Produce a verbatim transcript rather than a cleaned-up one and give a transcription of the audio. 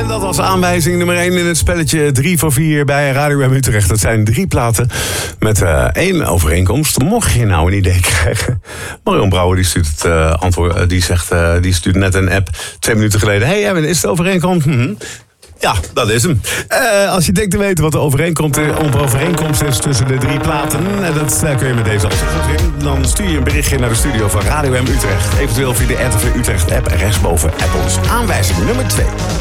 En dat was aanwijzing nummer één in het spelletje drie voor vier bij Radio M Utrecht. Dat zijn drie platen met uh, één overeenkomst. Mocht je nou een idee krijgen. Marion Brouwer die stuurt het uh, antwoord. Uh, die zegt, uh, die stuurt net een app twee minuten geleden. Hey, Evan, is het overeenkomst? Mm-hmm. Ja, dat is hem. Uh, als je denkt te weten wat de overeenkomst, overeenkomst is tussen de drie platen, en dat uh, kun je met deze antwoord in, dan stuur je een berichtje naar de studio van Radio M Utrecht. Eventueel via de R T V Utrecht app rechtsboven app ons. Aanwijzing nummer twee.